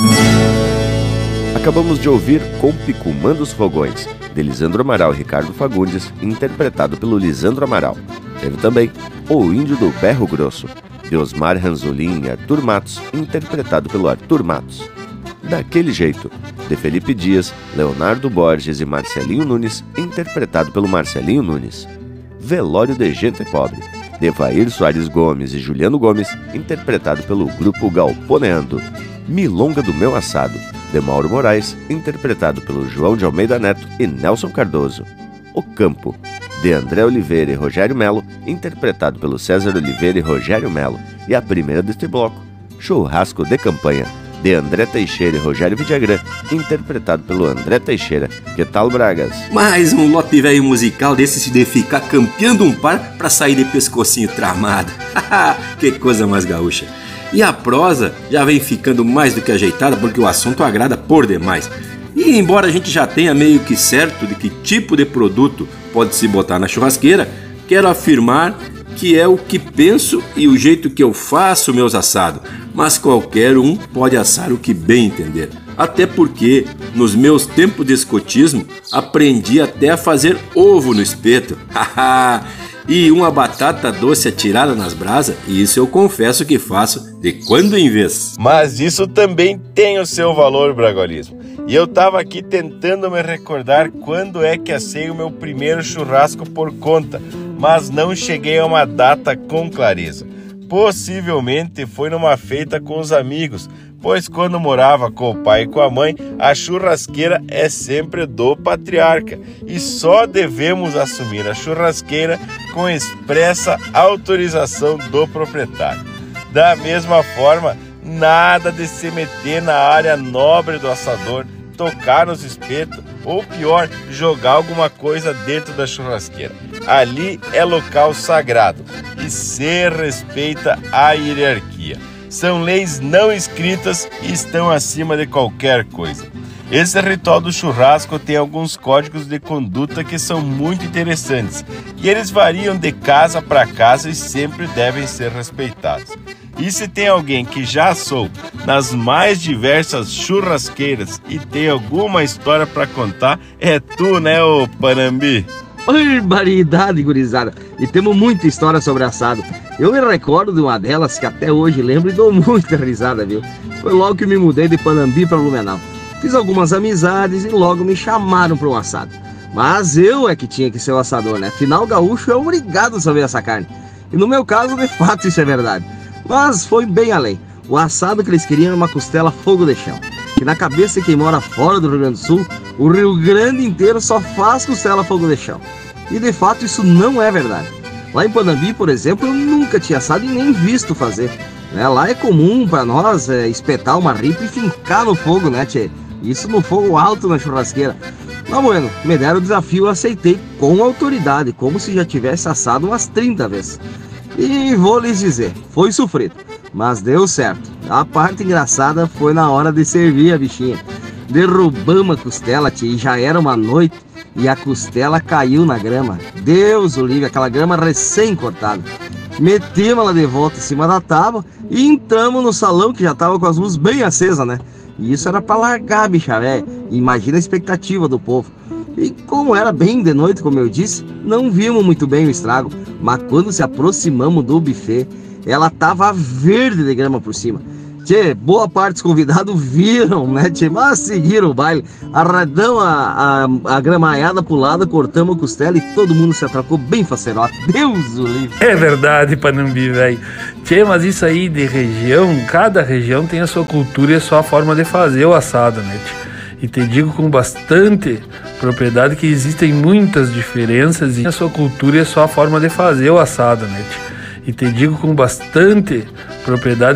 Acabamos de ouvir Compico Manda os Fogões, de Lisandro Amaral e Ricardo Fagundes, interpretado pelo Lisandro Amaral. Teve também O Índio do Berro Grosso, de Osmar Ranzolin e Arthur Matos, interpretado pelo Arthur Matos. Daquele Jeito, de Felipe Dias, Leonardo Borges e Marcelinho Nunes, interpretado pelo Marcelinho Nunes. Velório de Gente Pobre, de Evair Soares Gomes e Juliano Gomes, interpretado pelo grupo Galponeando. Milonga do Meu Assado, de Mauro Moraes, interpretado pelo João de Almeida Neto e Nelson Cardoso. O Campo, de André Oliveira e Rogério Melo, interpretado pelo César Oliveira e Rogério Melo. E a primeira deste bloco, Churrasco de Campanha, de André Teixeira e Rogério Vidagrã, interpretado pelo André Teixeira. Que tal, Bragas? Mais um lote velho musical desse de ficar campeando um par pra sair de pescocinho tramado. Que coisa mais gaúcha. E a prosa já vem ficando mais do que ajeitada porque o assunto agrada por demais. E embora a gente já tenha meio que certo de que tipo de produto pode se botar na churrasqueira, quero afirmar que é o que penso e o jeito que eu faço meus assados, mas qualquer um pode assar o que bem entender. Até porque, nos meus tempos de escotismo, aprendi até a fazer ovo no espeto. E uma batata doce atirada nas brasas, e isso eu confesso que faço de quando em vez. Mas isso também tem o seu valor, Bragualismo. E eu tava aqui tentando me recordar quando é que assei o meu primeiro churrasco por conta, mas não cheguei a uma data com clareza. Possivelmente foi numa feita com os amigos, pois quando morava com o pai e com a mãe, a churrasqueira é sempre do patriarca e só devemos assumir a churrasqueira com expressa autorização do proprietário. Da mesma forma, nada de se meter na área nobre do assador, tocar nos espetos ou pior, jogar alguma coisa dentro da churrasqueira. Ali é local sagrado e se respeita a hierarquia. São leis não escritas e estão acima de qualquer coisa. Esse ritual do churrasco tem alguns códigos de conduta que são muito interessantes e eles variam de casa para casa e sempre devem ser respeitados. E se tem alguém que já assou nas mais diversas churrasqueiras e tem alguma história para contar, é tu, né, ô Panambi? Barbaridade, gurizada. E temos muita história sobre assado. Eu me recordo de uma delas que até hoje lembro e dou muita risada, viu? Foi logo que me mudei de Panambi para Blumenau. Fiz algumas amizades e logo me chamaram para um assado. Mas eu é que tinha que ser o assador, né? Afinal, o gaúcho é obrigado a saber essa carne. E no meu caso, de fato, isso é verdade. Mas foi bem além. O assado que eles queriam era uma costela fogo de chão. Que na cabeça de quem mora fora do Rio Grande do Sul, o Rio Grande inteiro só faz costela fogo de chão. E de fato isso não é verdade. Lá em Panambi, por exemplo, eu nunca tinha assado e nem visto fazer. Lá é comum para nós espetar uma ripa e fincar no fogo, né, tchê? Isso no fogo alto na churrasqueira. Mas bueno, me deram o desafio, eu aceitei com autoridade, como se já tivesse assado umas 30 vezes. E vou lhes dizer, foi sofrido, mas deu certo. A parte engraçada foi na hora de servir a bichinha. Derrubamos a costela, tia, e já era uma noite e a costela caiu na grama. Deus o livre, aquela grama recém-cortada. Metemos ela de volta em cima da tábua e entramos no salão que já estava com as luzes bem acesas, né? E isso era para largar a bicha velha. Imagina a expectativa do povo. E como era bem de noite, como eu disse, não vimos muito bem o estrago. Mas quando se aproximamos do buffet, ela tava verde de grama por cima. Tchê, boa parte dos convidados viram, né, tchê? Mas seguiram o baile. Arredamos a gramaiada pro lado, cortamos a costela e todo mundo se atracou bem facerote. Deus o livre. É verdade, Panambi, velho. Tchê, mas isso aí de região, cada região tem a sua cultura e a sua forma de fazer o assado, né, tchê? E te digo com bastante propriedade que existem muitas diferenças e a sua cultura e a sua forma de fazer o assado, né, tchê? E te digo com bastante propriedade